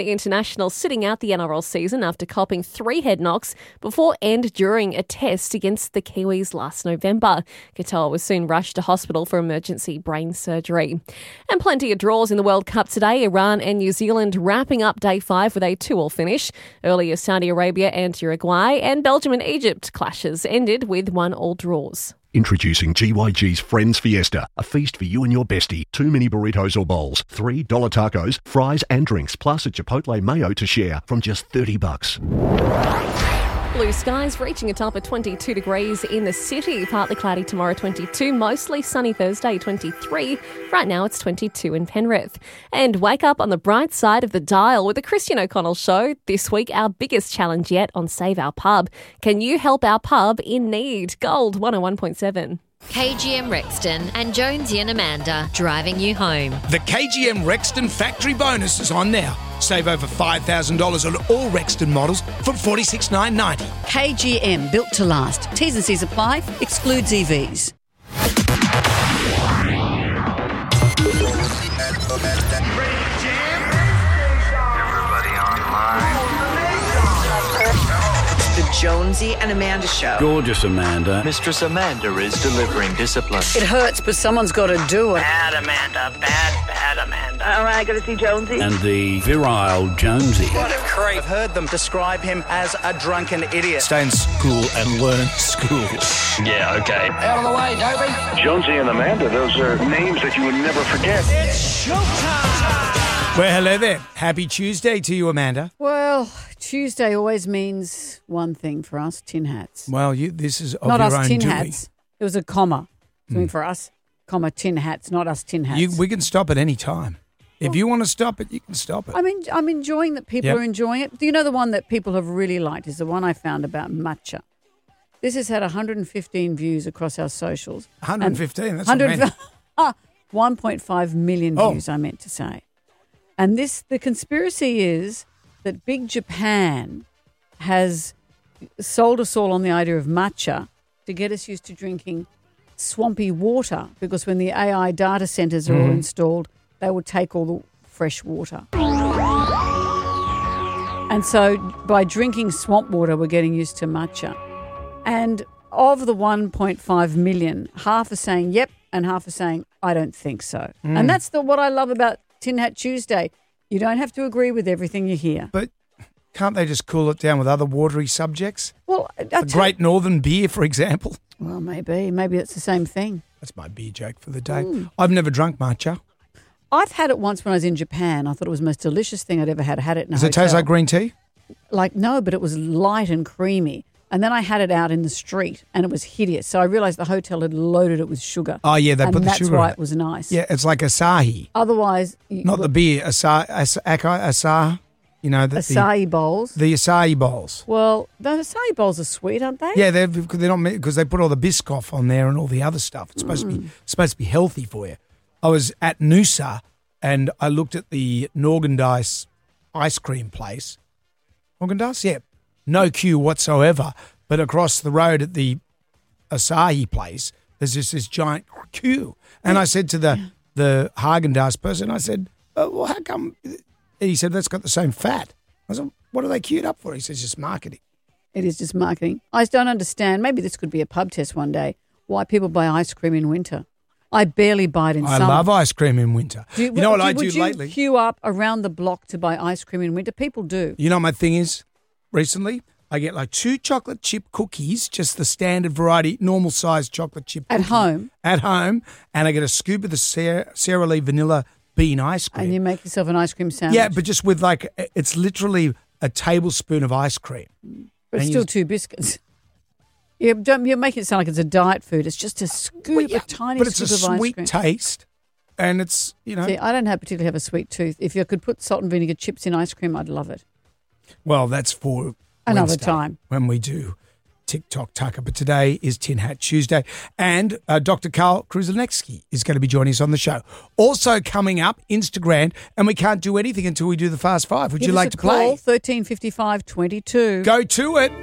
International sitting out the NRL season after copping 3 head knocks before and during a test against the Kiwis last November. Katoa was soon rushed to hospital for emergency brain surgery. And plenty of draws in the World Cup today. Iran and New Zealand wrapping up day 5 with a 2-2 finish. Earlier, Saudi Arabia and Uruguay and Belgium and Egypt clashes ended with 1-1 draws. Introducing GYG's Friends Fiesta, a feast for you and your bestie. 2 mini burritos or bowls, $3 tacos, fries and drinks, plus a Chipotle mayo to share from just $30. Blue skies reaching a top of 22 degrees in the city. Partly cloudy tomorrow, 22. Mostly sunny Thursday, 23. Right now it's 22 in Penrith. And wake up on the bright side of the dial with the Christian O'Connell Show. This week, our biggest challenge yet on Save Our Pub. Can you help our pub in need? Gold 101.7. KGM Rexton and Jonesy and Amanda driving you home. The KGM Rexton factory bonus is on now. Save over $5,000 on all Rexton models from $46,990. KGM, built to last. T's and C's apply. Excludes EVs. Everybody online. The Jonesy and Amanda Show. Gorgeous Amanda. Mistress Amanda is delivering discipline. It hurts, but someone's got to do it. Bad Amanda. Bad Amanda. All right, got to see Jonesy. And the virile Jonesy. What a creep. I've heard them describe him as a drunken idiot. Stay in school and learn school. Yeah, okay. Out of the way, Dobie. Jonesy and Amanda, those are names that you would never forget. It's showtime. Well, hello there. Happy Tuesday to you, Amanda. Well, Tuesday always means one thing for us, tin hats. Well, this is of not your us own tin doing. hats. It was a comma. Something for us, comma, tin hats, not us tin hats. We can stop at any time. If you want to stop it, you can stop it. I mean, I'm enjoying that people Yep. are enjoying it. Do you know the one that people have really liked is the one I found about matcha. This has had 115 views across our socials. 115, that's not many. 1.5 million Oh. views, I meant to say. And the conspiracy is that Big Japan has sold us all on the idea of matcha to get us used to drinking swampy water, because when the AI data centers are all installed, they will take all the fresh water. And so by drinking swamp water, we're getting used to matcha. And of the 1.5 million, half are saying yep, and half are saying I don't think so. And that's what I love about Tin Hat Tuesday. You don't have to agree with everything you hear. But can't they just cool it down with other watery subjects? Well, A Great Northern beer, for example. Well, maybe it's the same thing. That's my beer joke for the day. I've never drunk matcha. I've had it once when I was in Japan. I thought it was the most delicious thing I'd ever had. I had it in a Does it hotel. taste like green tea? No, but it was light and creamy. And then I had it out in the street, and it was hideous. So I realised the hotel had loaded it with sugar. Oh, yeah, they and put the that's sugar why in it was nice. Yeah, it's like Asahi. Otherwise, Not the beer, Asahi. You know, acai bowls. The acai bowls. Well, the acai bowls are sweet, aren't they? Yeah, they're not, because they put all the Biscoff on there and all the other stuff. It's supposed to be healthy for you. I was at Noosa and I looked at the Norgandice ice cream place. Norgandice, yeah, no queue whatsoever. But across the road at the Asahi place, there's just this giant queue. And I said to the Haagen-Dazs person, I said, well, how come? He said, that's got the same fat. I said, what are they queued up for? He says, just marketing. It is just marketing. I just don't understand. Maybe this could be a pub test one day. Why people buy ice cream in winter. I barely buy it in summer. I love ice cream in winter. You know what I do lately? Would you queue up around the block to buy ice cream in winter? People do. You know what my thing is recently? I get like 2 chocolate chip cookies, just the standard variety, normal size chocolate chip cookie. At home. And I get a scoop of the Sara Lee vanilla bean ice cream. And you make yourself an ice cream sandwich. Yeah, but just with it's literally a tablespoon of ice cream. But it's still 2 biscuits. You're making it sound like it's a diet food. It's just a scoop, a tiny scoop of ice cream. But it's a sweet taste, and it's, you know. See, I don't particularly have a sweet tooth. If you could put salt and vinegar chips in ice cream, I'd love it. Well, that's for another Wednesday, time when we do TikTok Tucker. But today is Tin Hat Tuesday, and Dr. Carl Kruzanecki is going to be joining us on the show. Also coming up, Instagram, and we can't do anything until we do the Fast Five. Would you like to play? Call 1355 22. Go to it.